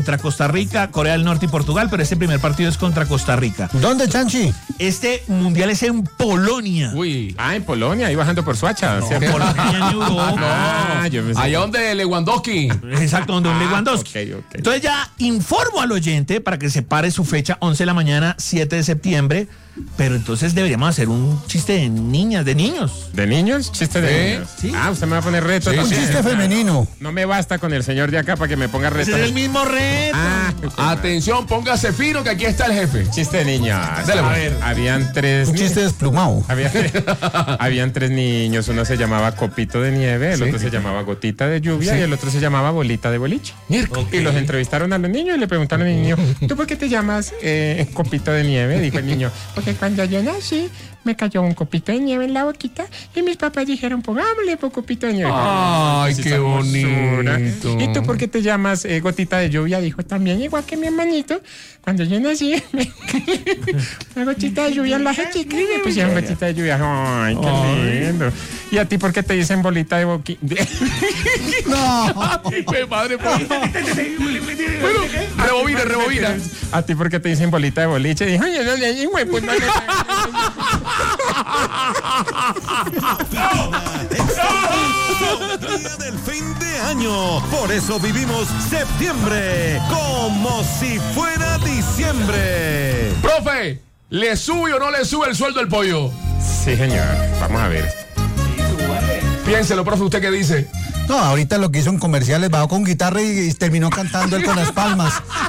contra Costa Rica, Corea del Norte y Portugal, pero este primer partido es contra Costa Rica. ¿Dónde, Chanchi? Este mundial es en Polonia. Uy. En Polonia, ahí bajando por Suacha. No, Polonia en Europa. Yo pensé. Allá donde Lewandowski. Exacto, donde Lewandowski. Ok. Entonces ya informo al oyente para que separe su fecha, 11 de la mañana, 7 de septiembre. Pero entonces deberíamos hacer un chiste de niñas, de niños. ¿De niños? ¿Chiste de niños? Sí. Usted me va a poner reto. Sí, Un también. chiste femenino. No me basta con el señor de acá para que me ponga reto. Ese es el mismo reto. Atención, póngase fino que aquí está el jefe. Chiste de niños. Dale, A pues. ver. Habían tres. Un chiste desplumado. Habían tres niños. Uno se llamaba Copito de Nieve, el otro se llamaba Gotita de Lluvia y el otro se llamaba Bolita de Boliche. Y los entrevistaron a los niños y le preguntaron al niño, ¿tú por qué te llamas Copito de Nieve? Dijo el niño, porque cuando yo nací me cayó un copito de nieve en la boquita y mis papás dijeron, pongámosle por copito de nieve. Ay, Pues qué esa hermosura. bonito. ¿Y tú por qué te llamas Gotita de Lluvia? Dijo, también igual que mi hermanito, cuando yo nací, una gotita de lluvia en la chica y me pusieron gotita de lluvia. Ay, qué lindo. ¿Y a ti por qué te dicen bolita de boqui? No. Hijo de madre, pues. Bueno, rebobina. ¿A ti por qué te dicen bolita de boliche? Dijo, oye, no, pues no. Día del fin de año. Por eso vivimos septiembre como si fuera diciembre. Profe, ¿le sube o no le sube el sueldo al pollo? Sí, señor. Vamos a ver. Piénselo, profe, ¿usted qué dice? No, ahorita lo que hizo en comerciales, bajó con guitarra y terminó cantando él con las palmas.